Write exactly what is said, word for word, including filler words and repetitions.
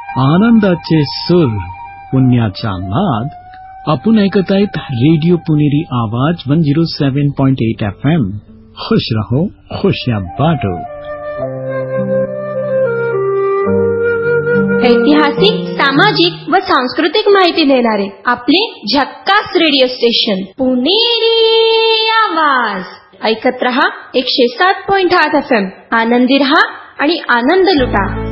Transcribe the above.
आनंदाचे सूर, पुण्याचा नाद. आपण ऐकत आहेत रेडिओ पुणेरी आवाज वन झिरो सेवन पॉइंट एट एफ एम. खुश रहो, खुशियां बांटो. ऐतिहासिक, सामाजिक व सांस्कृतिक माहिती देणारे आपले झक्कास रेडिओ स्टेशन पुणेरी आवाज. ऐकत रहा एकशे सात पॉइंट आठ एफ एम. आनंदी रहा आणि आनंद लुटा.